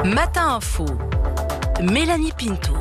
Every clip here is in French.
Matin Info, Mélanie Pinto.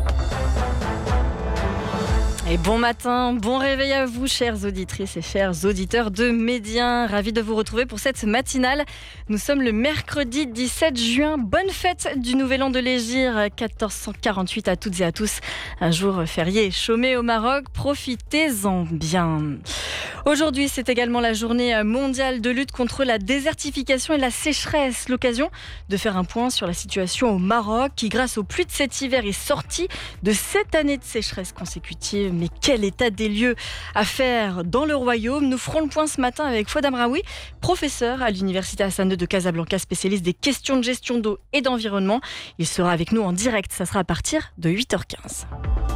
Et bon matin, bon réveil à vous, chères auditrices et chers auditeurs de Média. Ravis de vous retrouver pour cette matinale. Nous sommes le mercredi 17 juin. Bonne fête du Nouvel An de l'Hégire 1448 à toutes et à tous. Un jour férié chômé au Maroc. Profitez-en bien. Aujourd'hui, c'est également la journée mondiale de lutte contre la désertification et la sécheresse. L'occasion de faire un point sur la situation au Maroc qui, grâce aux pluies de cet hiver, est sortie de 7 années de sécheresse consécutive. Mais quel état des lieux à faire dans le royaume? Nous ferons le point ce matin avec Fouad Amraoui, professeur à l'Université Hassan II de Casablanca, spécialiste des questions de gestion d'eau et d'environnement. Il sera avec nous en direct, ça sera à partir de 8h15.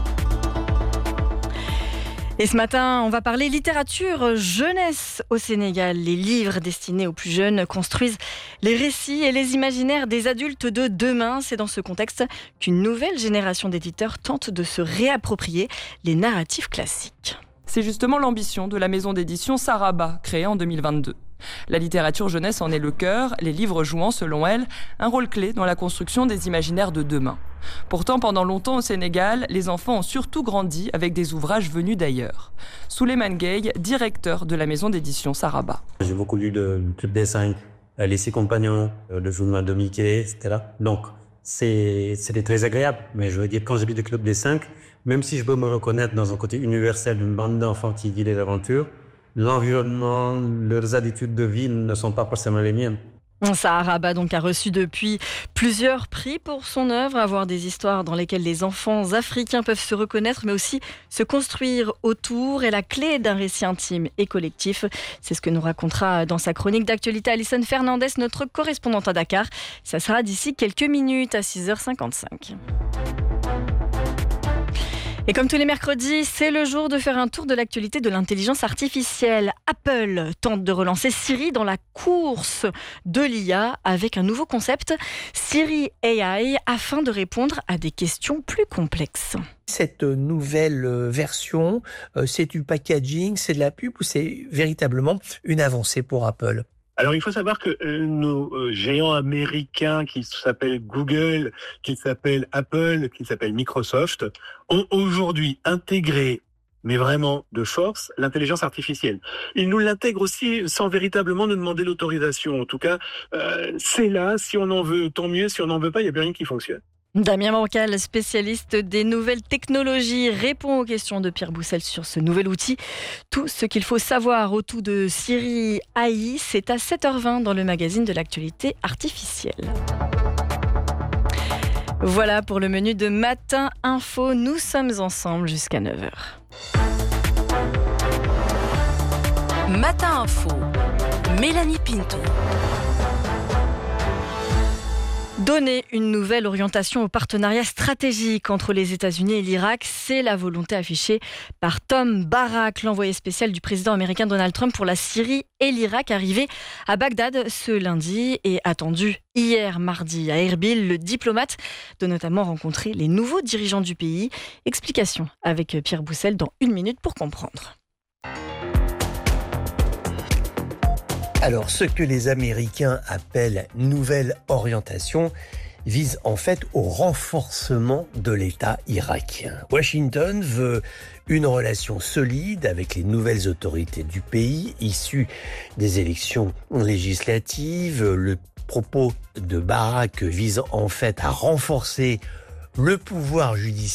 Et ce matin, on va parler littérature jeunesse au Sénégal. Les livres destinés aux plus jeunes construisent les récits et les imaginaires des adultes de demain. C'est dans ce contexte qu'une nouvelle génération d'éditeurs tente de se réapproprier les narratifs classiques. C'est justement l'ambition de la maison d'édition Saraba, créée en 2022. La littérature jeunesse en est le cœur, les livres jouant, selon elle, un rôle clé dans la construction des imaginaires de demain. Pourtant, pendant longtemps au Sénégal, les enfants ont surtout grandi avec des ouvrages venus d'ailleurs. Souleymane Gueye, directeur de la maison d'édition Saraba. J'ai beaucoup lu le Club des 5, Les 6 compagnons, le journal de Mickey, etc. Donc, c'était très agréable. Mais je veux dire, quand j'ai lu le Club des 5, même si je peux me reconnaître dans un côté universel d'une bande d'enfants qui vit les aventures, l'environnement, leurs habitudes de vie ne sont pas forcément les miennes. Saraba donc a reçu depuis plusieurs prix pour son œuvre, avoir des histoires dans lesquelles les enfants africains peuvent se reconnaître, mais aussi se construire autour, est la clé d'un récit intime et collectif. C'est ce que nous racontera dans sa chronique d'actualité Alison Fernandez, notre correspondante à Dakar. Ça sera d'ici quelques minutes à 6h55. Et comme tous les mercredis, c'est le jour de faire un tour de l'actualité de l'intelligence artificielle. Apple tente de relancer Siri dans la course de l'IA avec un nouveau concept, Siri AI, afin de répondre à des questions plus complexes. Cette nouvelle version, c'est du packaging, c'est de la pub ou c'est véritablement une avancée pour Apple ? Alors, il faut savoir que nos géants américains qui s'appellent Google, qui s'appellent Apple, qui s'appellent Microsoft, ont aujourd'hui intégré, mais vraiment de force, l'intelligence artificielle. Ils nous l'intègrent aussi sans véritablement nous demander l'autorisation. En tout cas, c'est là, si on en veut, tant mieux. Si on n'en veut pas, il n'y a plus rien qui fonctionne. Damien Bancal, spécialiste des nouvelles technologies, répond aux questions de Pierre Boussel sur ce nouvel outil. Tout ce qu'il faut savoir autour de Siri AI, c'est à 7h20 dans le magazine de l'actualité artificielle. Voilà pour le menu de Matin Info. Nous sommes ensemble jusqu'à 9h. Matin Info, Mélanie Pinto. Donner une nouvelle orientation au partenariat stratégique entre les États-Unis et l'Irak, c'est la volonté affichée par Tom Barak, l'envoyé spécial du président américain Donald Trump pour la Syrie et l'Irak, arrivé à Bagdad ce lundi et attendu hier mardi à Erbil. Le diplomate doit notamment rencontrer les nouveaux dirigeants du pays. Explication avec Pierre Boussel dans 1 minute pour comprendre. Alors, ce que les Américains appellent nouvelle orientation vise en fait au renforcement de l'État irakien. Washington veut une relation solide avec les nouvelles autorités du pays, issues des élections législatives. Le propos de Barak vise en fait à renforcer le pouvoir judiciaire